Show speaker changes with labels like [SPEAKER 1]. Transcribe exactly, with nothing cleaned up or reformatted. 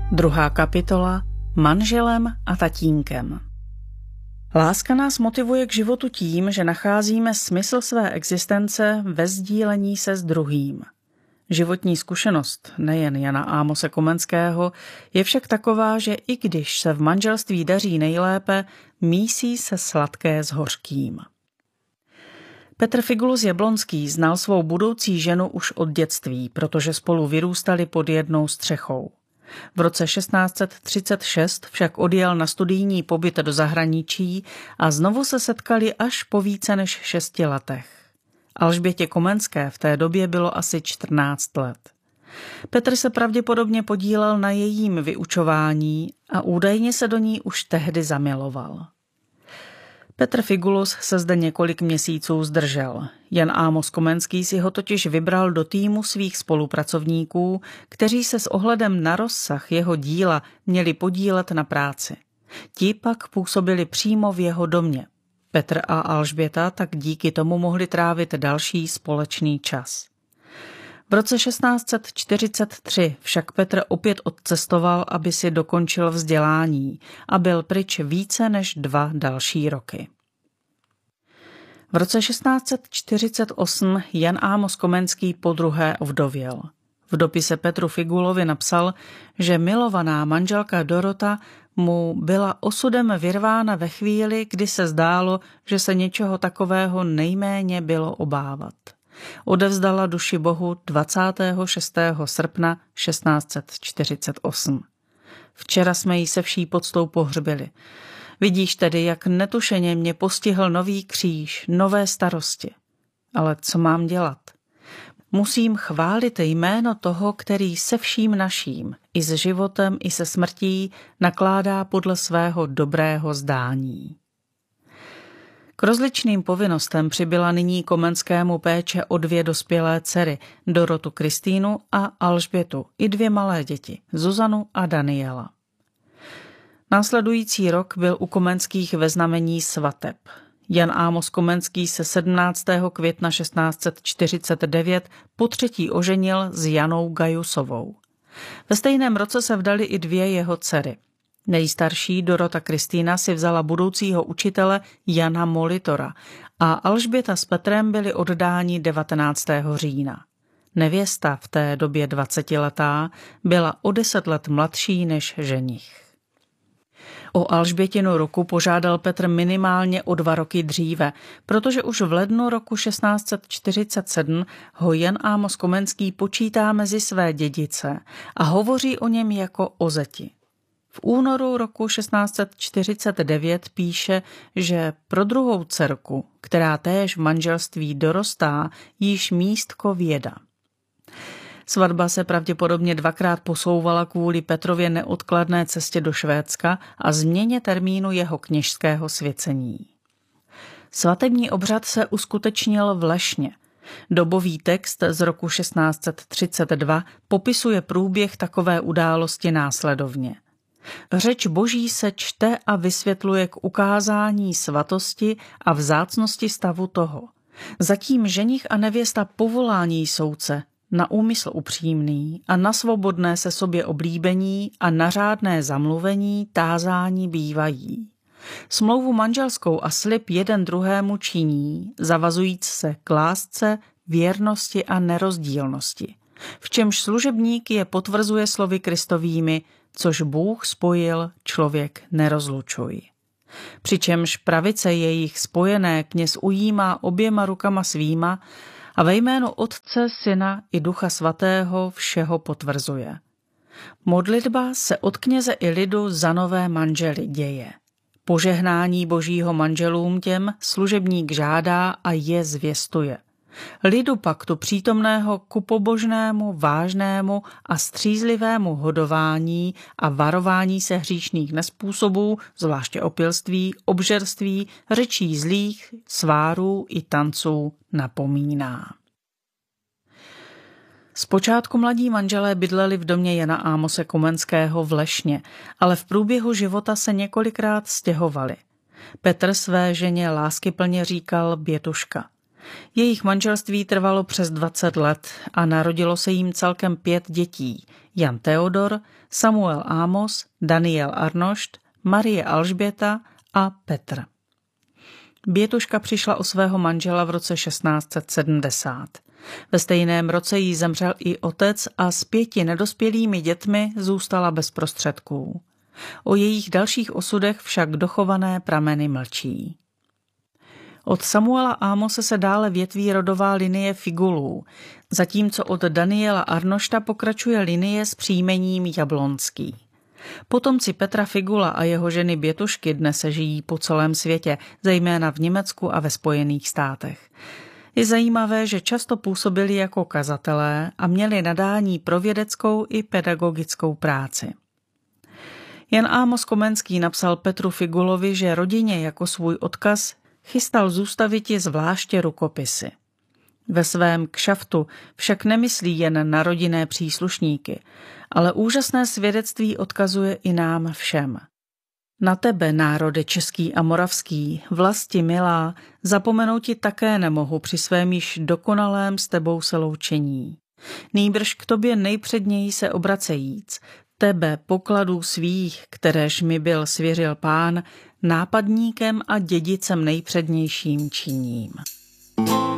[SPEAKER 1] Druhá kapitola. Manželem a tatínkem. Láska nás motivuje k životu tím, že nacházíme smysl své existence ve sdílení se s druhým. Životní zkušenost nejen Jana Ámose Komenského je však taková, že i když se v manželství daří nejlépe, mísí se sladké s hořkým. Petr Figulus Jablonský znal svou budoucí ženu už od dětství, protože spolu vyrůstali pod jednou střechou. V roce šestnáct set třicet šest však odjel na studijní pobyt do zahraničí a znovu se setkali až po více než šesti letech. Alžbětě Komenské v té době bylo asi čtrnáct let. Petr se pravděpodobně podílel na jejím vyučování a údajně se do ní už tehdy zamiloval. Petr Figulus se zde několik měsíců zdržel. Jan Ámos Komenský si ho totiž vybral do týmu svých spolupracovníků, kteří se s ohledem na rozsah jeho díla měli podílet na práci. Ti pak působili přímo v jeho domě. Petr a Alžběta tak díky tomu mohli trávit další společný čas. V roce šestnáct set čtyřicet tři však Petr opět odcestoval, aby si dokončil vzdělání a byl pryč více než dva další roky. V roce šestnáct set čtyřicet osm Jan Ámos Komenský podruhé ovdověl. V dopise Petru Figulovi napsal, že milovaná manželka Dorota mu byla osudem vyrvána ve chvíli, kdy se zdálo, že se něčeho takového nejméně bylo obávat. Odevzdala duši Bohu dvacátého šestého srpna šestnáct set čtyřicet osm. Včera jsme jí se vší poctou pohřbili. Vidíš tedy, jak netušeně mě postihl nový kříž, nové starosti. Ale co mám dělat? Musím chválit jméno toho, který se vším naším, i s životem, i se smrtí, nakládá podle svého dobrého zdání. K rozličným povinnostem přibyla nyní Komenskému péče o dvě dospělé dcery, Dorotu Kristýnu a Alžbětu, i dvě malé děti, Zuzanu a Daniela. Následující rok byl u Komenských ve znamení svateb. Jan Ámos Komenský se sedmnáctého května šestnáct set čtyřicet devět potřetí oženil s Janou Gajusovou. Ve stejném roce se vdali i dvě jeho dcery. Nejstarší Dorota Kristýna si vzala budoucího učitele Jana Molitora a Alžběta s Petrem byli oddáni devatenáctého října. Nevěsta, v té době dvacetiletá, byla o deset let mladší než ženich. O Alžbětinu ruku požádal Petr minimálně o dva roky dříve, protože už v lednu roku šestnáct set čtyřicet sedm ho Jan Ámos Komenský počítá mezi své dědice a hovoří o něm jako o zeti. V únoru roku šestnáct set čtyřicet devět píše, že pro druhou dcerku, která též v manželství dorostá, již místko věda. Svatba se pravděpodobně dvakrát posouvala kvůli Petrově neodkladné cestě do Švédska a změně termínu jeho kněžského svěcení. Svatební obřad se uskutečnil v Lešně. Dobový text z roku šestnáct set třicet dva popisuje průběh takové události následovně. Řeč Boží se čte a vysvětluje k ukázání svatosti a vzácnosti stavu toho. Zatím ženich a nevěsta povolání soudce, na úmysl upřímný a na svobodné se sobě oblíbení a na řádné zamluvení tázání bývají. Smlouvu manželskou a slib jeden druhému činí, zavazujíc se k lásce, věrnosti a nerozdílnosti, v čemž služebník je potvrzuje slovy Kristovými, což Bůh spojil, člověk nerozlučuj. Přičemž pravice jejich spojené kněz ujímá oběma rukama svýma a ve jménu Otce, Syna i Ducha Svatého všeho potvrzuje. Modlitba se od kněze i lidu za nové manžely děje. Požehnání Božího manželům těm služebník žádá a je zvěstuje. Lidu pak tu přítomného ku pobožnému, vážnému a střízlivému hodování a varování se hříšných nezpůsobů, zvláště opilství, obžerství, řečí zlých, svárů i tanců napomíná. Zpočátku mladí manželé bydleli v domě Jana Ámose Komenského v Lešně, ale v průběhu života se několikrát stěhovali. Petr své ženě láskyplně říkal Bětuška. Jejich manželství trvalo přes dvacet let a narodilo se jim celkem pět dětí, Jan Teodor, Samuel Amos, Daniel Arnošt, Marie Alžběta a Petr. Bětuška přišla o svého manžela v roce šestnáct set sedmdesát. Ve stejném roce jí zemřel i otec a s pěti nedospělými dětmi zůstala bez prostředků. O jejich dalších osudech však dochované prameny mlčí. Od Samuela Amose se dále větví rodová linie Figulů, zatímco od Daniela Arnošta pokračuje linie s příjmením Jablonský. Potomci Petra Figula a jeho ženy Bětušky dnes se žijí po celém světě, zejména v Německu a ve Spojených státech. Je zajímavé, že často působili jako kazatelé a měli nadání pro vědeckou i pedagogickou práci. Jan Amos Komenský napsal Petru Figulovi, že rodině jako svůj odkaz chystal zůstaviti zvláště rukopisy. Ve svém kšaftu však nemyslí jen na rodinné příslušníky, ale úžasné svědectví odkazuje i nám všem. Na tebe, národe český a moravský, vlasti milá, zapomenout ti také nemohu při svém již dokonalém s tebou se loučení. Nýbrž k tobě nejpředněji se obracejíc, tebe pokladů svých, kteréž mi byl svěřil Pán, nápadníkem a dědicem nejpřednějším činím.